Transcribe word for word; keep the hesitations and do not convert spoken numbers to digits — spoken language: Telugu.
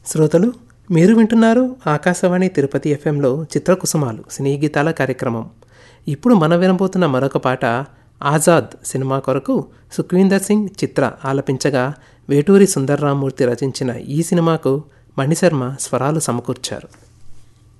శ్రోతలు మీరు వింటున్నారు ఆకాశవాణి తిరుపతి ఎఫ్ఎంలో చిత్రకుసుమాలు సినీ గీతాల కార్యక్రమం. ఇప్పుడు మనం వినబోతున్న మరొక పాట ఆజాద్ సినిమా కొరకు సుఖ్వీందర్ సింగ్ చిత్ర ఆలపించగా వేటూరి సుందర్రామూర్తి రచించిన ఈ సినిమాకు మణిశర్మ స్వరాలు సమకూర్చారు.